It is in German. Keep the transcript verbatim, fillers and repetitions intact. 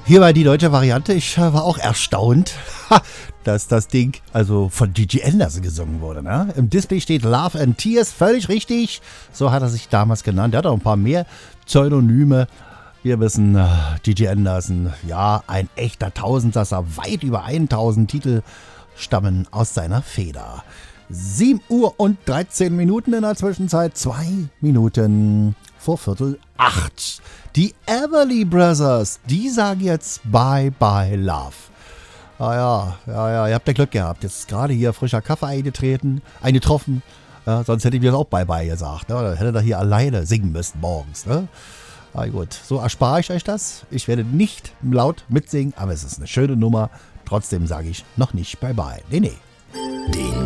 Hier war die deutsche Variante. Ich äh, war auch erstaunt, dass das Ding also von Gigi Anderson gesungen wurde. Ne? Im Display steht Love and Tears, völlig richtig. So hat er sich damals genannt. Er hat auch ein paar mehr Pseudonyme. Wir wissen, äh, Gigi Anderson, ja, ein echter Tausendsasser. Weit über tausend Titel stammen aus seiner Feder. sieben Uhr und dreizehn Minuten in der Zwischenzeit. Zwei Minuten vor Viertel acht. Die Everly Brothers, die sagen jetzt Bye Bye Love. Ah ja, ja, ja, ihr habt ja Glück gehabt. Jetzt ist gerade hier frischer Kaffee eingetreten, eingetroffen. Ja, sonst hätte ich mir das auch Bye Bye gesagt. Ne? Dann hätte er hier alleine singen müssen morgens. Ne? Ah gut, so erspare ich euch das. Ich werde nicht laut mitsingen, aber es ist eine schöne Nummer. Trotzdem sage ich noch nicht Bye Bye. Nee, nee. Den